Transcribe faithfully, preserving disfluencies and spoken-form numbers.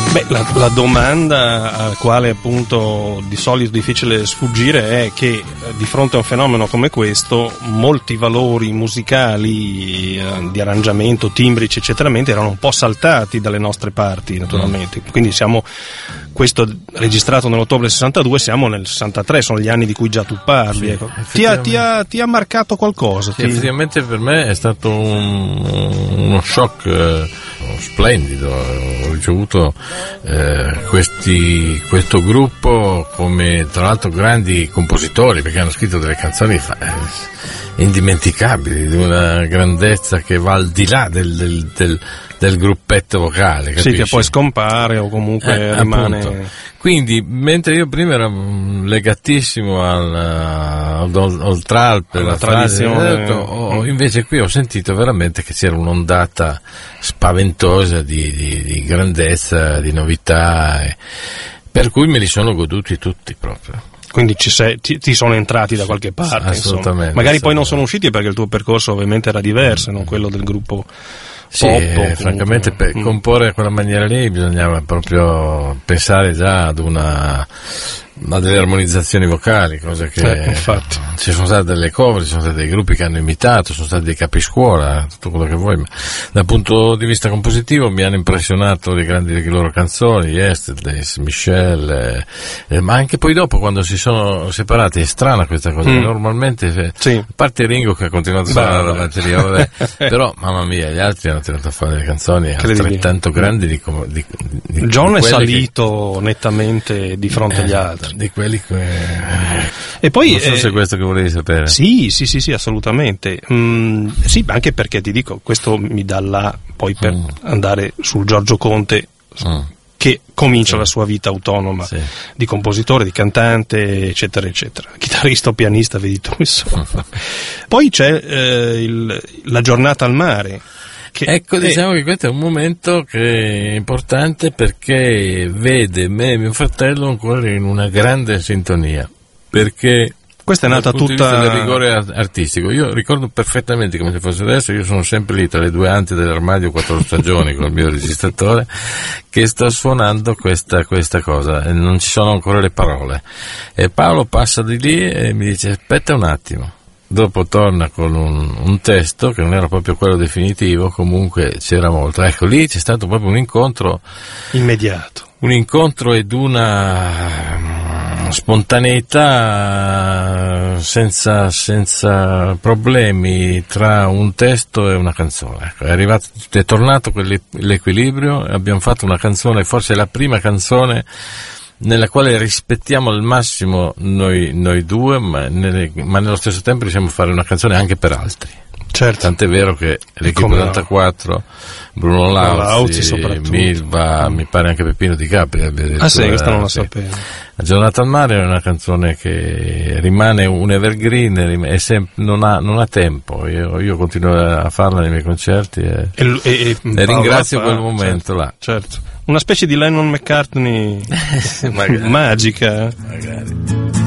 Beh, la, la domanda alla quale appunto di solito è difficile sfuggire è che di fronte a un fenomeno come questo molti valori musicali, eh, di arrangiamento, timbrici eccetera erano un po' saltati dalle nostre parti naturalmente, mm. quindi siamo, questo registrato nell'ottobre sessantadue, siamo nel sessantatré, sono gli anni di cui già tu parli, sì, ecco. ti, ha, ti, ha, ti ha marcato qualcosa? Sì, ti... effettivamente per me è stato un, uno shock eh, splendido, ho ricevuto eh, questi, questo gruppo come tra l'altro grandi compositori, perché hanno scritto delle canzoni fa, eh, indimenticabili, di una grandezza che va al di là del, del, del, del gruppetto vocale, capisci? Sì, che poi scompare o comunque eh, rimane... Appunto. Quindi, mentre io prima ero legatissimo al, al, al trap, alla tradizione, ho, invece qui ho sentito veramente che c'era un'ondata spaventosa di, di, di grandezza, di novità, e, per cui me li sono goduti tutti proprio. Quindi ci sei, ti, ti sono entrati da qualche parte, assolutamente. Magari assolutamente. Poi non sono usciti perché il tuo percorso ovviamente era diverso, non quello del gruppo. Sì, eh, francamente per mm. comporre quella maniera lì bisognava proprio pensare già ad una a delle armonizzazioni vocali, cosa che eh, infatti. Ci sono state delle cover, ci sono stati dei gruppi che hanno imitato, sono stati dei capiscuola, tutto quello che vuoi, ma dal punto di vista compositivo mi hanno impressionato le grandi le loro canzoni, Yesterdays, Michelle, eh, eh, ma anche poi dopo quando si sono separati è strana questa cosa, mm. normalmente sì. a parte Ringo che ha continuato a suonare la batteria, vabbè, però mamma mia, gli altri hanno tentato a fare delle canzoni altrettanto grandi di, di, di John di è salito che... nettamente di fronte eh, agli altri. Di quelli che... E poi, non so eh, se è questo che volevi sapere. Sì, sì, sì, sì, assolutamente. Mm, sì, anche perché ti dico, questo mi dà là poi per mm. andare sul Giorgio Conte, mm. che comincia sì. la sua vita autonoma sì. di compositore, di cantante, eccetera, eccetera. Chitarrista o pianista, vedi tu, insomma. Poi c'è eh, il, la giornata al mare. Che ecco, diciamo è... che questo è un momento che è importante perché vede me e mio fratello ancora in una grande sintonia, perché questa è nata dal punto tutta di vista del rigore artistico, io ricordo perfettamente come se fosse adesso, io sono sempre lì tra le due anti dell'armadio quattro stagioni con il mio registratore che sto suonando questa, questa cosa e non ci sono ancora le parole, e Paolo passa di lì e mi dice aspetta un attimo. Dopo torna con un, un testo che non era proprio quello definitivo, comunque c'era molto. Ecco, lì c'è stato proprio un incontro immediato, un incontro ed una spontaneità senza, senza problemi tra un testo e una canzone. Ecco, è arrivato, è tornato quell'equilibrio, abbiamo fatto una canzone, forse la prima canzone nella quale rispettiamo al massimo noi, noi due, ma, nelle, ma nello stesso tempo riusciamo a fare una canzone anche per altri. Certo. Tant'è vero che l'Equipe ottantaquattro, Bruno Lauzi, Lauzi Milva, mm. mi pare anche Peppino Di Capri abbia detto. Ah sì, questa non la sì. sapevo. La giornata al mare è una canzone che rimane un evergreen, è sem- non, ha, non ha tempo, io, io continuo a farla nei miei concerti e, e, e, e ringrazio quel momento certo, là. Certo. Una specie di Lennon McCartney magica. Magari.